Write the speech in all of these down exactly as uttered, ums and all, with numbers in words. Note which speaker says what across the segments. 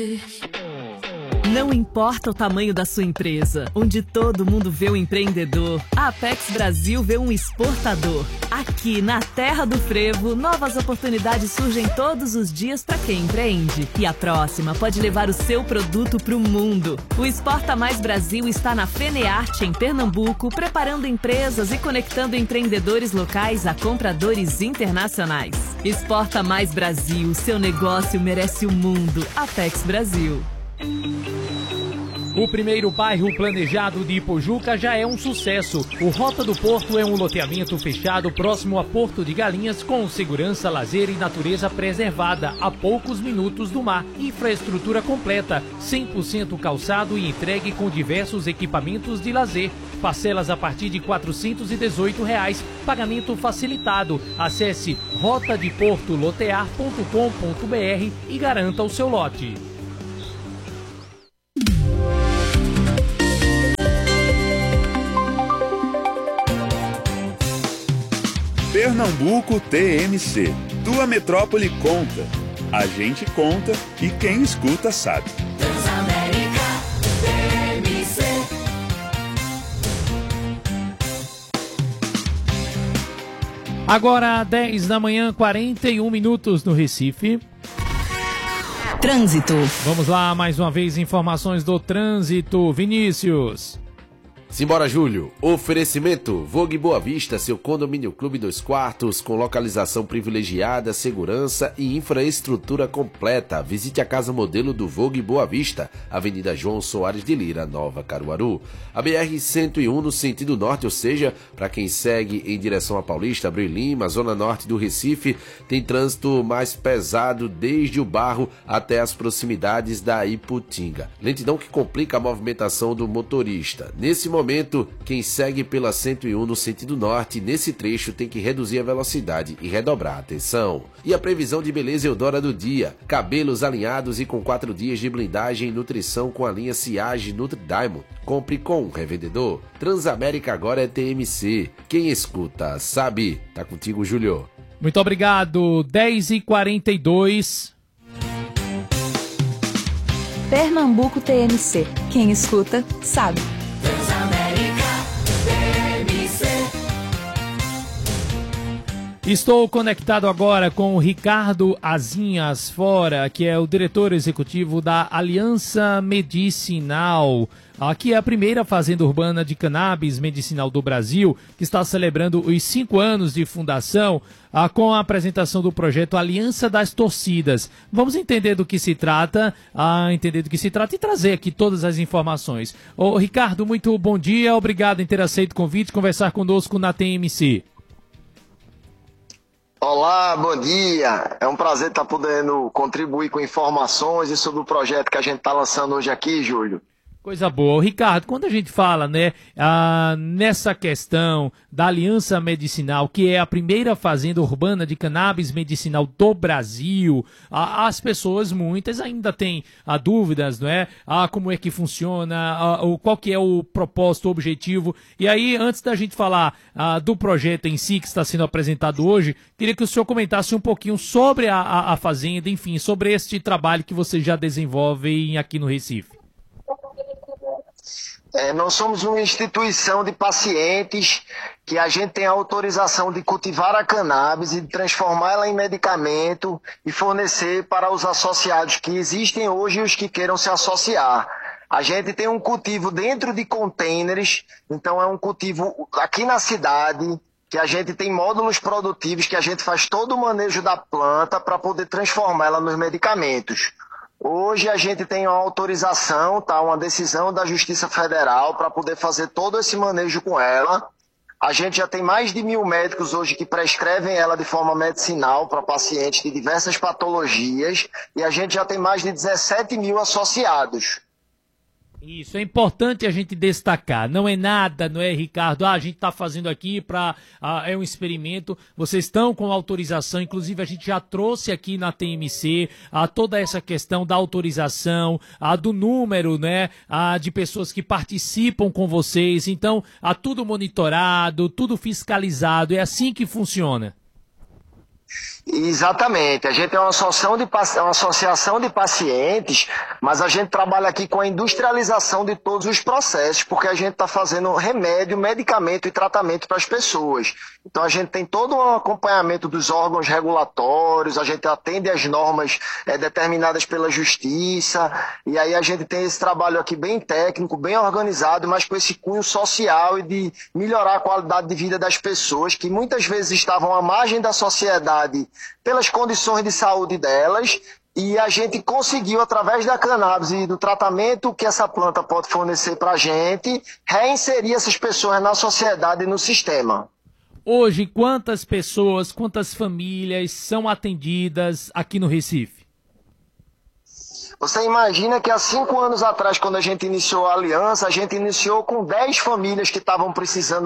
Speaker 1: Não importa o tamanho da sua empresa, onde todo mundo vê um empreendedor, a Apex Brasil vê um exportador. Aqui, na terra do frevo, novas oportunidades surgem todos os dias para quem empreende. E a próxima pode levar o seu produto para o mundo. O Exporta Mais Brasil está na FENEARTE, em Pernambuco, preparando empresas e conectando empreendedores locais a compradores internacionais. Exporta Mais Brasil, seu negócio merece o mundo. Apex Brasil.
Speaker 2: O primeiro bairro planejado de Ipojuca já é um sucesso. O Rota do Porto é um loteamento fechado próximo a Porto de Galinhas, com segurança, lazer e natureza preservada, a poucos minutos do mar. Infraestrutura completa, cem por cento calçado e entregue com diversos equipamentos de lazer. Parcelas a partir de quatrocentos e dezoito reais, pagamento facilitado. Acesse rota de porto lotear ponto com ponto br e garanta o seu lote.
Speaker 3: Pernambuco T M C. Tua metrópole conta. A gente conta e quem escuta sabe.
Speaker 4: Transamérica T M C.
Speaker 2: Agora, dez da manhã, quarenta e um minutos no Recife.
Speaker 1: Trânsito.
Speaker 2: Vamos lá, mais uma vez, informações do trânsito. Vinícius.
Speaker 5: Simbora, Júlio. Oferecimento Vogue Boa Vista, seu condomínio clube dois quartos, com localização privilegiada, segurança e infraestrutura completa. Visite a casa modelo do Vogue Boa Vista, Avenida João Soares de Lira, Nova Caruaru. A B R cento e um no sentido norte, ou seja, para quem segue em direção a Paulista, Abreu e Lima, zona norte do Recife, tem trânsito mais pesado desde o Barro até as proximidades da Iputinga. Lentidão que complica a movimentação do motorista. Nesse momento, momento, quem segue pela cento e um no sentido norte, nesse trecho tem que reduzir a velocidade e redobrar a atenção. E a previsão de beleza Eudora do dia: cabelos alinhados e com quatro dias de blindagem e nutrição com a linha Ciage Nutri Diamond. Compre com um revendedor. Transamérica agora é T M C. Quem escuta sabe. Tá contigo, Júlio.
Speaker 2: Muito obrigado. dez e quarenta e dois.
Speaker 6: Pernambuco T M C. Quem escuta sabe.
Speaker 2: Estou conectado agora com o Ricardo Azinhas Fora, que é o diretor executivo da Aliança Medicinal. Aqui é a primeira fazenda urbana de cannabis medicinal do Brasil, que está celebrando os cinco anos de fundação, ah, com a apresentação do projeto Aliança das Torcidas. Vamos entender do que se trata, ah, entender do que se trata e trazer aqui todas as informações. Ô, Ricardo, muito bom dia, obrigado em ter aceito o convite, conversar conosco na T M C.
Speaker 7: Olá, bom dia. É um prazer estar podendo contribuir com informações e sobre o projeto que a gente está lançando hoje aqui, Júlio.
Speaker 2: Coisa boa. Ricardo, quando a gente fala, né, ah, nessa questão da Aliança Medicinal, que é a primeira fazenda urbana de cannabis medicinal do Brasil, ah, as pessoas, muitas, ainda têm ah, dúvidas, não é? Ah, como é que funciona, ah, o, qual que é o propósito, o objetivo. E aí, antes da gente falar ah, do projeto em si que está sendo apresentado hoje, queria que o senhor comentasse um pouquinho sobre a, a, a fazenda, enfim, sobre este trabalho que vocês já desenvolvem aqui no Recife.
Speaker 7: É, nós somos uma instituição de pacientes que a gente tem a autorização de cultivar a cannabis e de transformá-la em medicamento e fornecer para os associados que existem hoje e os que queiram se associar. A gente tem um cultivo dentro de containers, então é um cultivo aqui na cidade, que a gente tem módulos produtivos que a gente faz todo o manejo da planta para poder transformá-la nos medicamentos. Hoje a gente tem uma autorização, tá, uma decisão da Justiça Federal para poder fazer todo esse manejo com ela. A gente já tem mais de mil médicos hoje que prescrevem ela de forma medicinal para pacientes de diversas patologias e a gente já tem mais de dezessete mil associados.
Speaker 2: Isso, é importante a gente destacar, não é nada, não é, Ricardo? Ah, a gente está fazendo aqui para, ah, é um experimento, vocês estão com autorização, inclusive a gente já trouxe aqui na T M C ah, toda essa questão da autorização, ah, do número, né, ah, de pessoas que participam com vocês, então, ah, tudo monitorado, tudo fiscalizado, é assim que funciona.
Speaker 7: Exatamente, a gente é uma associação, de, uma associação de pacientes, mas a gente trabalha aqui com a industrialização de todos os processos, porque a gente está fazendo remédio, medicamento e tratamento para as pessoas. Então a gente tem todo um acompanhamento dos órgãos regulatórios, a gente atende às normas é, determinadas pela justiça, e aí a gente tem esse trabalho aqui bem técnico, bem organizado, mas com esse cunho social e de melhorar a qualidade de vida das pessoas, que muitas vezes estavam à margem da sociedade pelas condições de saúde delas, e a gente conseguiu, através da cannabis e do tratamento que essa planta pode fornecer para a gente, reinserir essas pessoas na sociedade e no sistema.
Speaker 2: Hoje, quantas pessoas, quantas famílias são atendidas aqui no Recife?
Speaker 7: Você imagina que há cinco anos atrás, quando a gente iniciou a aliança, a gente iniciou com dez famílias que estavam precisando,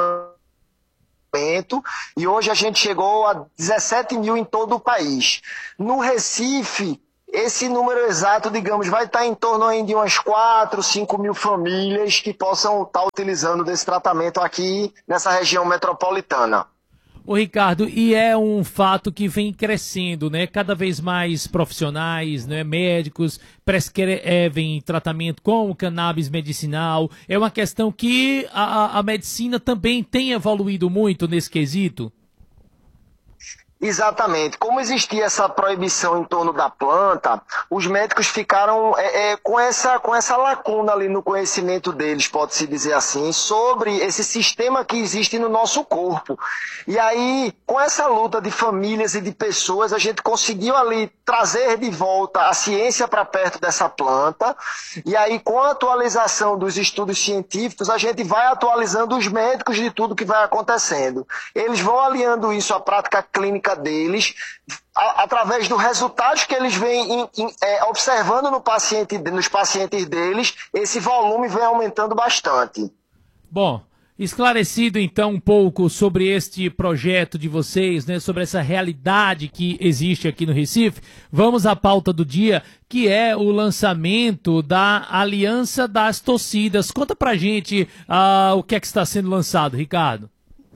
Speaker 7: e hoje a gente chegou a dezessete mil em todo o país. No Recife, esse número exato, digamos, vai estar em torno aí de umas quatro, cinco mil famílias que possam estar utilizando desse tratamento aqui nessa região metropolitana.
Speaker 2: Ô Ricardo, e é um fato que vem crescendo, né? Cada vez mais profissionais, né? Médicos prescrevem tratamento com o cannabis medicinal. É uma questão que a, a medicina também tem evoluído muito nesse quesito.
Speaker 7: Exatamente. Como existia essa proibição em torno da planta, os médicos ficaram é, é, com, essa, com essa lacuna ali no conhecimento deles, pode-se dizer assim, sobre esse sistema que existe no nosso corpo. E aí, com essa luta de famílias e de pessoas, a gente conseguiu ali trazer de volta a ciência para perto dessa planta. E aí, com a atualização dos estudos científicos, a gente vai atualizando os médicos de tudo que vai acontecendo. Eles vão aliando isso à prática clínica deles, a, através dos resultados que eles vêm in, in, é, observando no paciente, nos pacientes deles, esse volume vem aumentando bastante.
Speaker 2: Bom, esclarecido então um pouco sobre este projeto de vocês, né, sobre essa realidade que existe aqui no Recife, vamos à pauta do dia, que é o lançamento da Aliança das Torcidas. Conta pra gente uh, o que é que está sendo lançado, Ricardo.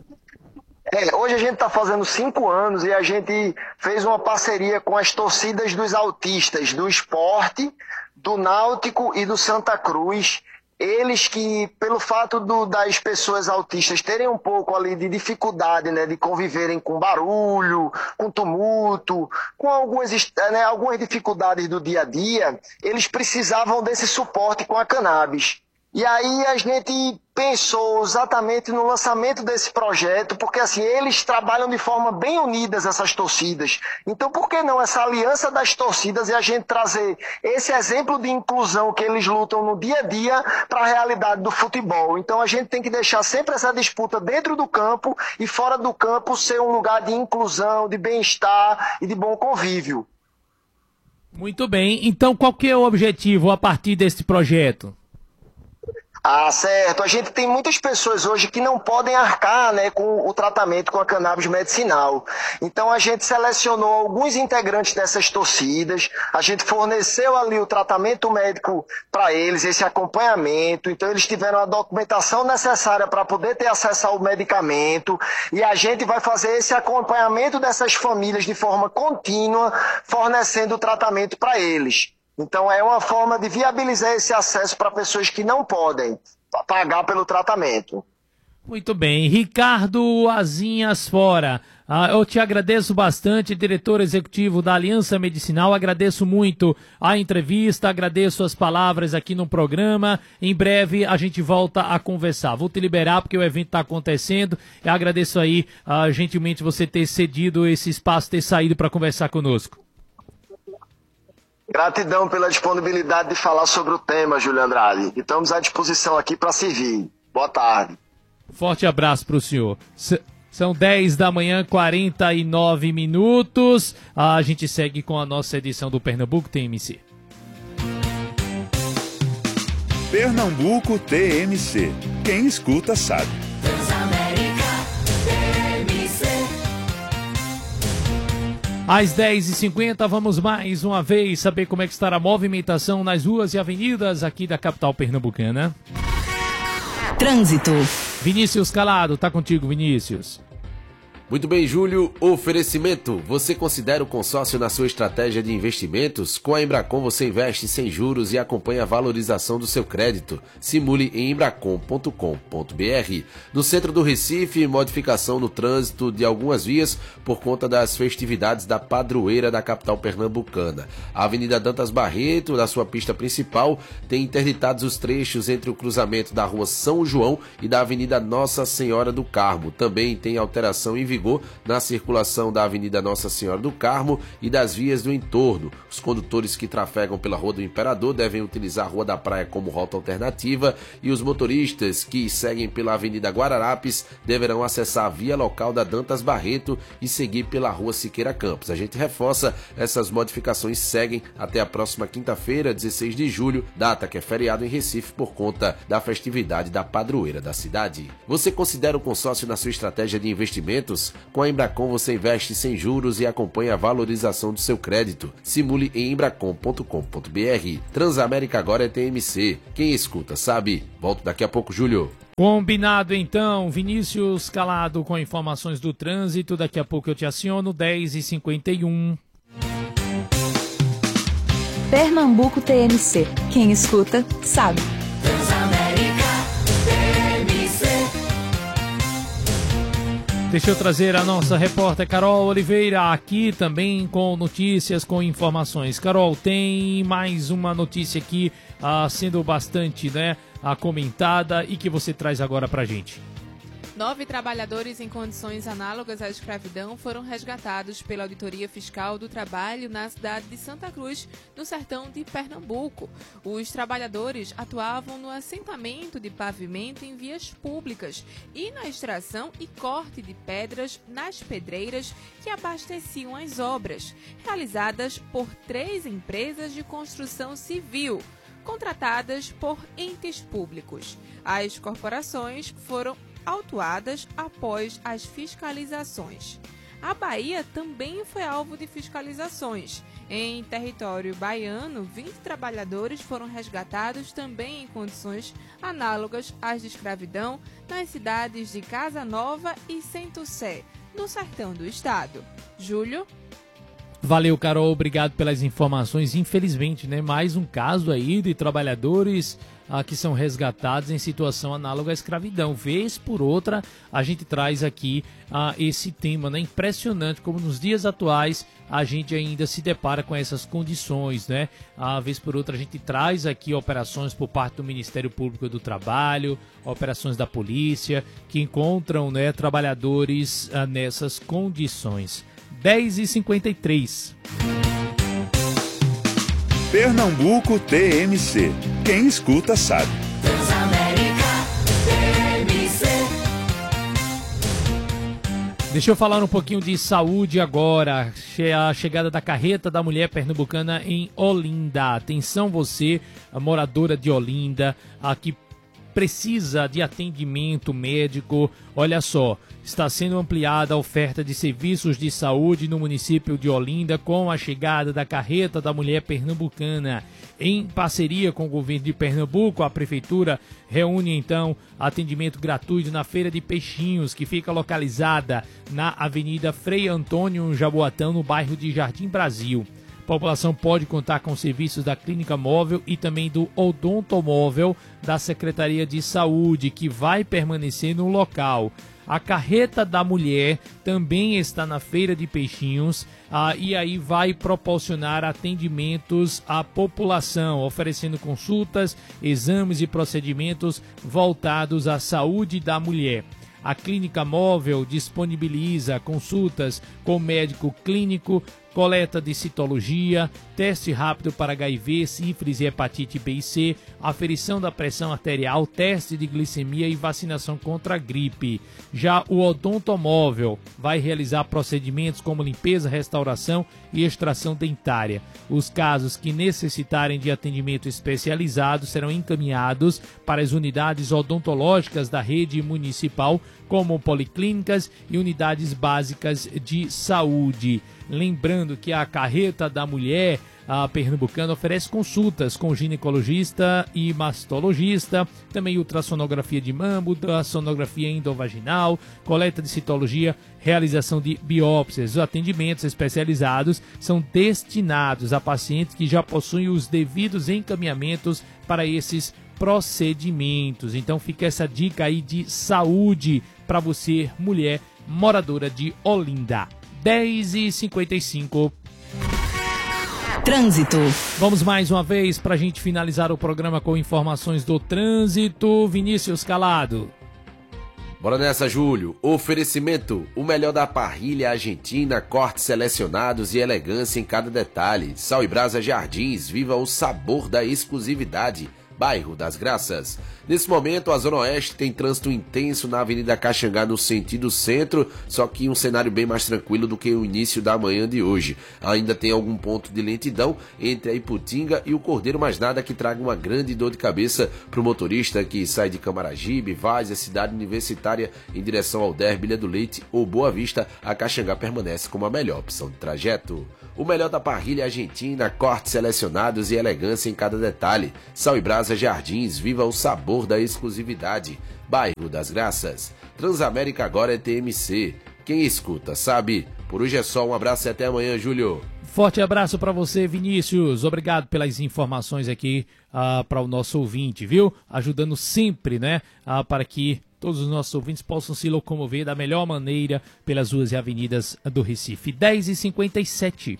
Speaker 7: É, hoje a gente está fazendo cinco anos e a gente fez uma parceria com as torcidas dos autistas do Sport, do Náutico e do Santa Cruz. Eles que, pelo fato do, das pessoas autistas terem um pouco ali de dificuldade, né, de conviverem com barulho, com tumulto, com algumas, né, algumas dificuldades do dia a dia, eles precisavam desse suporte com a cannabis. E aí a gente pensou exatamente no lançamento desse projeto, porque assim, eles trabalham de forma bem unidas, essas torcidas. Então por que não essa aliança das torcidas e a gente trazer esse exemplo de inclusão que eles lutam no dia a dia para a realidade do futebol? Então a gente tem que deixar sempre essa disputa dentro do campo e fora do campo ser um lugar de inclusão, de bem-estar e de bom convívio.
Speaker 2: Muito bem, então qual que é o objetivo a partir desse projeto?
Speaker 7: Ah, certo. A gente tem muitas pessoas hoje que não podem arcar, né, com o tratamento com a cannabis medicinal. Então a gente selecionou alguns integrantes dessas torcidas, a gente forneceu ali o tratamento médico para eles, esse acompanhamento. Então eles tiveram a documentação necessária para poder ter acesso ao medicamento e a gente vai fazer esse acompanhamento dessas famílias de forma contínua, fornecendo o tratamento para eles. Então é uma forma de viabilizar esse acesso para pessoas que não podem pagar pelo tratamento.
Speaker 2: Muito bem. Ricardo Azinhas Fora, ah, eu te agradeço bastante, diretor executivo da Aliança Medicinal, agradeço muito a entrevista, agradeço as palavras aqui no programa. Em breve a gente volta a conversar. Vou te liberar porque o evento está acontecendo. Eu agradeço aí ah, gentilmente você ter cedido esse espaço, ter saído para conversar conosco.
Speaker 7: Gratidão pela disponibilidade de falar sobre o tema, Júlio Andrade. E estamos à disposição aqui para servir. Boa tarde.
Speaker 2: Forte abraço para o senhor. S são dez da manhã, quarenta e nove minutos. A gente segue com a nossa edição do Pernambuco T M C.
Speaker 3: Pernambuco T M C. Quem escuta sabe.
Speaker 2: Às dez e cinquenta, vamos mais uma vez saber como é que está a movimentação nas ruas e avenidas aqui da capital pernambucana.
Speaker 1: Trânsito.
Speaker 2: Vinícius Calado, tá contigo, Vinícius.
Speaker 5: Muito bem, Júlio. Oferecimento. Você considera o consórcio na sua estratégia de investimentos? Com a Embracon você investe sem juros e acompanha a valorização do seu crédito. Simule em embracon ponto com ponto br. No centro do Recife, modificação no trânsito de algumas vias por conta das festividades da padroeira da capital pernambucana. A Avenida Dantas Barreto, da sua pista principal, tem interditados os trechos entre o cruzamento da Rua São João e da Avenida Nossa Senhora do Carmo. Também tem alteração em vigor na circulação da Avenida Nossa Senhora do Carmo e das vias do entorno. Os condutores que trafegam pela Rua do Imperador devem utilizar a Rua da Praia como rota alternativa e os motoristas que seguem pela Avenida Guararapes deverão acessar a via local da Dantas Barreto e seguir pela Rua Siqueira Campos. A gente reforça, essas modificações seguem até a próxima quinta-feira, dezesseis de julho, data que é feriado em Recife por conta da festividade da padroeira da cidade. Você considera o consórcio na sua estratégia de investimentos? Com a Embracon você investe sem juros e acompanha a valorização do seu crédito. Simule em embracon ponto com ponto br. Transamérica agora é T M C. Quem escuta sabe. Volto daqui a pouco, Júlio.
Speaker 2: Combinado então, Vinícius Calado com informações do trânsito. Daqui a pouco eu te aciono, dez e cinquenta e um.
Speaker 6: Pernambuco T M C. Quem escuta sabe.
Speaker 4: Transamérica T M C.
Speaker 2: Deixa eu trazer a nossa repórter Carol Oliveira aqui também com notícias, com informações. Carol, tem mais uma notícia aqui ah, sendo bastante né, ah, comentada e que você traz agora pra gente.
Speaker 8: Nove trabalhadores em condições análogas à escravidão foram resgatados pela Auditoria Fiscal do Trabalho na cidade de Santa Cruz, no sertão de Pernambuco. Os trabalhadores atuavam no assentamento de pavimento em vias públicas e na extração e corte de pedras nas pedreiras que abasteciam as obras, realizadas por três empresas de construção civil, contratadas por entes públicos. As corporações foram autuadas após as fiscalizações. A Bahia também foi alvo de fiscalizações. Em território baiano, vinte trabalhadores foram resgatados também em condições análogas às de escravidão nas cidades de Casa Nova e Centro-Sé, no sertão do estado. Júlio?
Speaker 2: Valeu, Carol, obrigado pelas informações. Infelizmente, né, mais um caso aí de trabalhadores ah, que são resgatados em situação análoga à escravidão. Vez por outra, a gente traz aqui ah, esse tema, né? Impressionante como nos dias atuais a gente ainda se depara com essas condições, né? A vez por outra a gente traz aqui operações por parte do Ministério Público do Trabalho, operações da polícia, que encontram, né, trabalhadores ah, nessas condições. dez e cinquenta e três.
Speaker 3: Pernambuco T M C. Quem escuta sabe.
Speaker 4: Transamérica T M C.
Speaker 2: Deixa eu falar um pouquinho de saúde agora. A chegada da carreta da mulher pernambucana em Olinda. Atenção você, a moradora de Olinda, a que precisa de atendimento médico. Olha só, está sendo ampliada a oferta de serviços de saúde no município de Olinda com a chegada da carreta da mulher pernambucana. Em parceria com o governo de Pernambuco, a prefeitura reúne então atendimento gratuito na Feira de Peixinhos, que fica localizada na Avenida Frei Antônio Jaboatão, no bairro de Jardim Brasil. A população pode contar com serviços da Clínica Móvel e também do Odontomóvel da Secretaria de Saúde, que vai permanecer no local. A carreta da mulher também está na Feira de Peixinhos ah, e aí vai proporcionar atendimentos à população, oferecendo consultas, exames e procedimentos voltados à saúde da mulher. A Clínica Móvel disponibiliza consultas com médico clínico, coleta de citologia, teste rápido para H I V, sífilis e hepatite B e C, aferição da pressão arterial, teste de glicemia e vacinação contra a gripe. Já o Odontomóvel vai realizar procedimentos como limpeza, restauração e extração dentária. Os casos que necessitarem de atendimento especializado serão encaminhados para as unidades odontológicas da rede municipal, como policlínicas e unidades básicas de saúde. Lembrando que a carreta da mulher a Pernambucana oferece consultas com ginecologista e mastologista, também ultrassonografia de mamo, sonografia endovaginal, coleta de citologia, realização de biópsias. Os atendimentos especializados são destinados a pacientes que já possuem os devidos encaminhamentos para esses procedimentos. Então fica essa dica aí de saúde para você, mulher moradora de Olinda. dez e cinquenta e cinco.
Speaker 1: Trânsito.
Speaker 2: Vamos mais uma vez para a gente finalizar o programa com informações do trânsito. Vinícius Calado.
Speaker 5: Bora nessa, Júlio. Oferecimento, o melhor da parrilha argentina, cortes selecionados e elegância em cada detalhe. Sal e Brasa Jardins, viva o sabor da exclusividade. Bairro das Graças. Nesse momento, a Zona Oeste tem trânsito intenso na Avenida Caxangá no sentido centro, só que um cenário bem mais tranquilo do que o início da manhã de hoje. Ainda tem algum ponto de lentidão entre a Iputinga e o Cordeiro, mas nada que traga uma grande dor de cabeça para o motorista que sai de Camaragibe, Várzea, Cidade Universitária em direção ao Derby, Ilha do Leite ou Boa Vista. A Caxangá permanece como a melhor opção de trajeto. O melhor da parrilha argentina, cortes selecionados e elegância em cada detalhe. Sal e Brasa Jardins, viva o sabor da exclusividade. Bairro das Graças. Transamérica agora é T M C. Quem escuta sabe. Por hoje é só, um abraço e até amanhã, Júlio.
Speaker 2: Forte abraço para você, Vinícius. Obrigado pelas informações aqui uh, para o nosso ouvinte, viu? Ajudando sempre, né? Uh, para que todos os nossos ouvintes possam se locomover da melhor maneira pelas ruas e avenidas do Recife. dez e cinquenta e sete.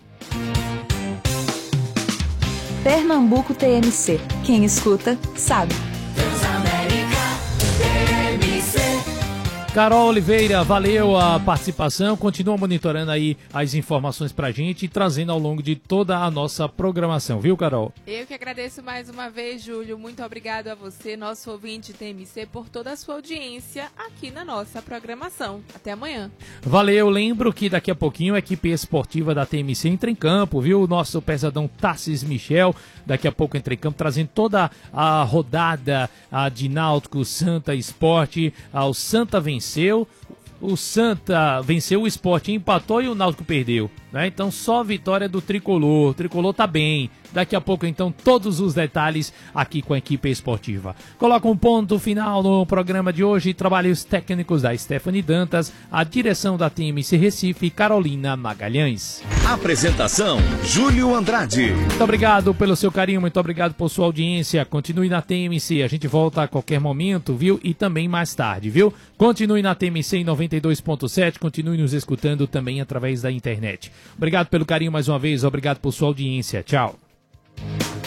Speaker 6: Pernambuco T M C. Quem escuta, sabe.
Speaker 4: Transamérica T M C.
Speaker 2: Carol Oliveira, valeu a participação. Continua monitorando aí as informações pra gente e trazendo ao longo de toda a nossa programação, viu, Carol?
Speaker 8: Eu que agradeço mais uma vez, Júlio. Muito obrigado a você, nosso ouvinte T M C, por toda a sua audiência aqui na nossa programação. Até amanhã.
Speaker 2: Valeu, lembro que daqui a pouquinho a equipe esportiva da T M C entra em campo, viu? O nosso pesadão Tarsis Michel, daqui a pouco entra em campo, trazendo toda a rodada a de Náutico, Santa Esporte, ao Santa venceu, o Santa venceu, o Sport empatou e o Náutico perdeu, né? Então só vitória do Tricolor, o Tricolor tá bem. Daqui a pouco então todos os detalhes aqui com a equipe esportiva. Coloca um ponto final no programa de hoje, trabalhos técnicos da Stephanie Dantas, a direção da T M C Recife, Carolina Magalhães.
Speaker 9: Apresentação, Júlio Andrade.
Speaker 2: Muito obrigado pelo seu carinho, muito obrigado por sua audiência. Continue na T M C, a gente volta a qualquer momento, viu? E também mais tarde, viu? Continue na T M C em noventa e dois ponto sete, continue nos escutando também através da internet. Obrigado pelo carinho mais uma vez, obrigado por sua audiência. Tchau.